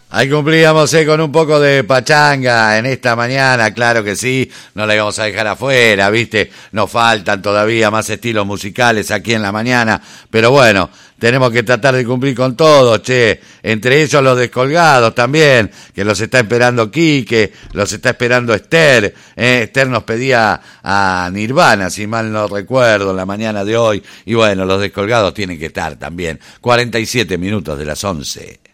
Ahí cumplíamos con un poco de pachanga en esta mañana, claro que sí, no la íbamos a dejar afuera, ¿viste? Nos faltan todavía más estilos musicales aquí en la mañana, pero bueno, tenemos que tratar de cumplir con todo, che, entre ellos los Descolgados también, que los está esperando Quique, los está esperando Esther, Esther nos pedía a Nirvana, si mal no recuerdo, en la mañana de hoy, y bueno, los Descolgados tienen que estar también, 47 minutos de las 11.